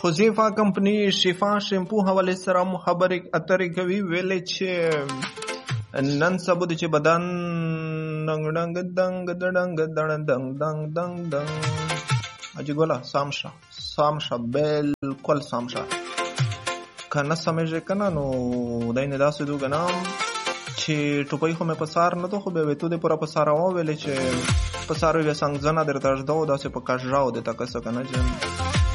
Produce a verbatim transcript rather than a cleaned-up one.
حذیفه کمپنی شفا شیمپو حواله سره مو خبرې اترې کوي، ویلې چې نن سبا د چې بدن دنګ دنګ دنګ دنګ دنګ دنګ دنګ دنګ دنګ اجي ګولا سامشا سامشا بالکل سامشا کنه سمجه کنه نو داینه داسې دو غنام چې ټوپای خو مې په سار نه تو خو به وته د پورا په سار او ویلې چې په سار وی څنګه زنه درته ځو داسې په کاژاو د تکسه کنه چې